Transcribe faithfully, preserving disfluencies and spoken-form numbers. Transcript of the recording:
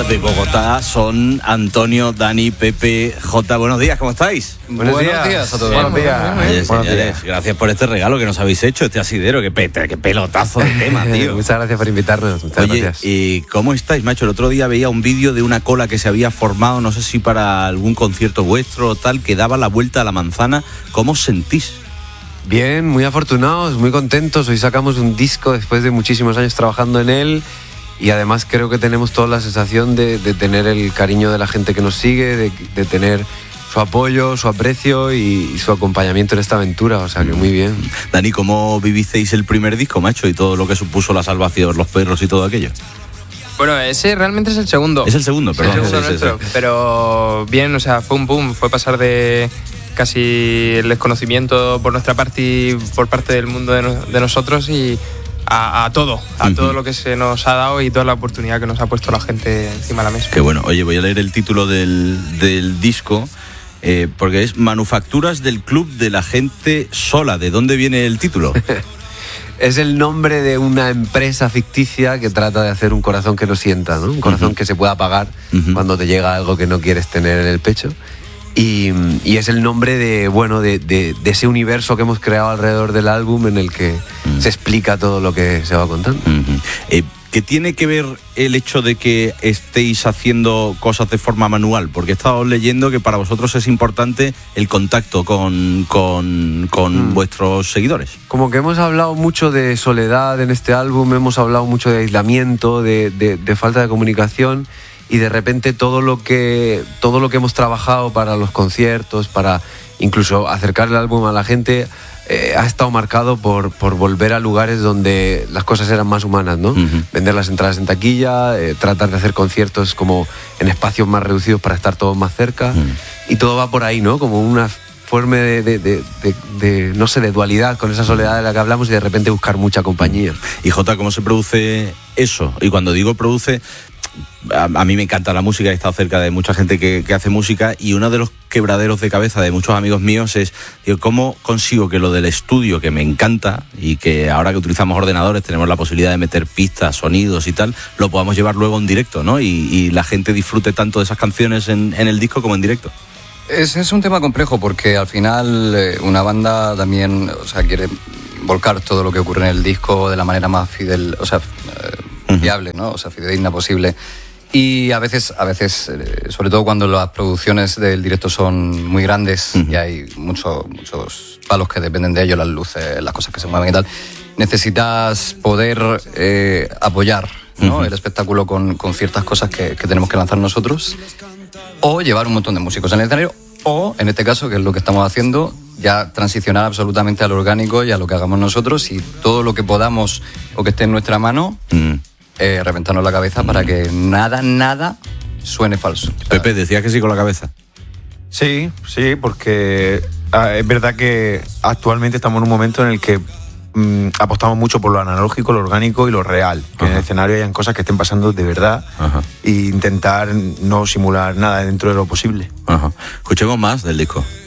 de Bogotá son Antonio, Dani, Pepe, Jota. Buenos días, ¿cómo estáis? Buenos, Buenos días. días a todos. Buenos días. Oye, Buenos señores, días. Gracias por este regalo que nos habéis hecho, este asidero, qué, pe- qué pelotazo de tema, tío. Muchas gracias por invitarnos. Muchas Oye, gracias. ¿y cómo estáis, macho? El otro día veía un vídeo de una cola que se había formado, no sé si para algún concierto vuestro o tal, que daba la vuelta a la manzana. ¿Cómo os sentís? Bien, muy afortunados, muy contentos. Hoy sacamos un disco después de muchísimos años trabajando en él y además creo que tenemos toda la sensación de, de tener el cariño de la gente que nos sigue, de, de tener su apoyo, su aprecio y, y su acompañamiento en esta aventura, o sea que muy bien. Dani, ¿cómo vivisteis el primer disco, macho? Y todo lo que supuso la salvación, los perros y todo aquello. Bueno, ese realmente es el segundo. Es el segundo, perdón. Es el segundo Sí, sí, nuestro, sí. pero bien, o sea, fue un boom, fue pasar de casi el desconocimiento por nuestra parte y por parte del mundo de, no- de nosotros y a, a todo, a Uh-huh. todo lo que se nos ha dado y toda la oportunidad que nos ha puesto la gente encima de la mesa. Qué bueno. Oye, voy a leer el título del, del disco, eh, porque es Manufacturas del Club de la Gente Sola. ¿De dónde viene el título? Es el nombre de una empresa ficticia que trata de hacer un corazón que no sienta, ¿no? Un corazón Uh-huh. que se pueda apagar Uh-huh. cuando te llega algo que no quieres tener en el pecho. Y, y es el nombre de, bueno, de, de, de ese universo que hemos creado alrededor del álbum en el que Mm. se explica todo lo que se va contando. Ujú. Eh, ¿Qué tiene que ver el hecho de que estéis haciendo cosas de forma manual? Porque he estado leyendo que para vosotros es importante el contacto con, con, con Mm. vuestros seguidores. Como que hemos hablado mucho de soledad en este álbum, hemos hablado mucho de aislamiento, de, de, de falta de comunicación y de repente todo lo que todo lo que hemos trabajado para los conciertos, para incluso acercar el álbum a la gente, eh, ha estado marcado por, por volver a lugares donde las cosas eran más humanas, ¿no? Ujú. Vender las entradas en taquilla, eh, tratar de hacer conciertos como en espacios más reducidos para estar todos más cerca Ujú. y todo va por ahí, ¿no? Como una forma de, de, de, de, de, no sé, de dualidad con esa soledad de la que hablamos y de repente buscar mucha compañía. Y Jota, ¿cómo se produce eso? Y cuando digo produce, a, a mí me encanta la música, he estado cerca de mucha gente que, que hace música y uno de los quebraderos de cabeza de muchos amigos míos es, digo, ¿cómo consigo que lo del estudio, que me encanta y que ahora que utilizamos ordenadores tenemos la posibilidad de meter pistas, sonidos y tal, lo podamos llevar luego en directo, ¿no? Y, y la gente disfrute tanto de esas canciones en, en el disco como en directo. Es, es un tema complejo porque al final eh, una banda también, o sea, quiere volcar todo lo que ocurre en el disco de la manera más fidel, o sea, eh, Ujú. fiable, ¿no? O sea, fidedigna posible. Y a veces, a veces, eh, sobre todo cuando las producciones del directo son muy grandes Ujú. y hay mucho- muchos palos que dependen de ello, las luces, las cosas que se mueven y tal, necesitas poder eh, apoyar, ¿no? Ujú. el espectáculo con, con ciertas cosas que, que tenemos que lanzar nosotros, o llevar un montón de músicos en el escenario, o, en este caso, que es lo que estamos haciendo, ya transicionar absolutamente al orgánico y a lo que hagamos nosotros y todo lo que podamos o que esté en nuestra mano, Mm. eh, reventarnos la cabeza para que nada, nada suene falso. O sea, Pepe, decía que sí con la cabeza. Sí, sí, porque ah, es verdad que actualmente estamos en un momento en el que mm, apostamos mucho por lo analógico, lo orgánico y lo real. Que en el Ajá. escenario hayan cosas que estén pasando de verdad Ajá. e intentar no simular nada dentro de lo posible. Ajá. Escuchemos más del disco.